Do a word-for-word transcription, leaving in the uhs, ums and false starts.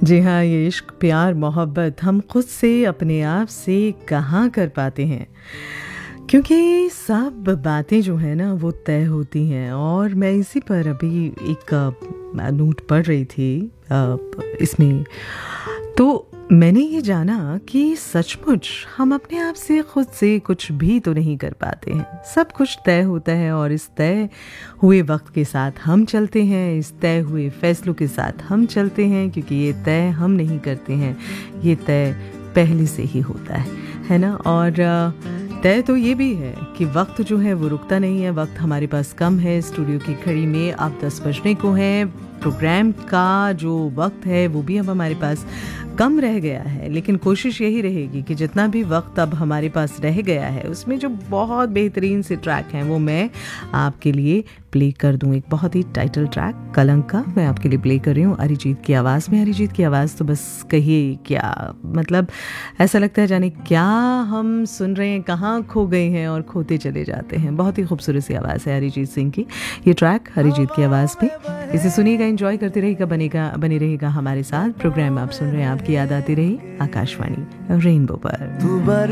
जी हाँ, ये इश्क प्यार मोहब्बत हम खुद से अपने आप से कहाँ कर पाते हैं, क्योंकि सब बातें जो है ना वो तय होती हैं। और मैं इसी पर अभी एक अ, नोट पढ़ रही थी अ, इसमें, तो मैंने ये जाना कि सचमुच हम अपने आप से खुद से कुछ भी तो नहीं कर पाते हैं। सब कुछ तय होता है और इस तय हुए वक्त के साथ हम चलते हैं, इस तय हुए फैसलों के साथ हम चलते हैं, क्योंकि ये तय हम नहीं करते हैं, ये तय पहले से ही होता है है ना। और तय तो ये भी है कि वक्त जो है वो रुकता नहीं है, वक्त हमारे पास कम है। स्टूडियो की घड़ी में अब दस बजने को है, प्रोग्राम का जो वक्त है वो भी अब हमारे पास कम रह गया है, लेकिन कोशिश यही रहेगी कि जितना भी वक्त अब हमारे पास रह गया है उसमें जो बहुत बेहतरीन से ट्रैक हैं वो मैं आपके लिए प्ले कर दूं। एक बहुत ही टाइटल ट्रैक कलंक का मैं आपके लिए प्ले कर रही हूँ अरिजीत की आवाज़ में। अरिजीत की आवाज़ तो बस कहिए क्या, मतलब ऐसा लगता है जाने क्या हम सुन रहे हैं, कहाँ खो गए हैं और खोते चले जाते हैं। बहुत ही खूबसूरत सी आवाज़ है अरिजीत सिंह की। ये ट्रैक अरिजीत की आवाज़ में, इसे सुनिएगा, एंजॉय करते रहेगा, बनेगा बने रहेगा हमारे साथ। प्रोग्राम आप सुन रहे हैं आपकी याद आती रही आकाशवाणी रेनबो पर।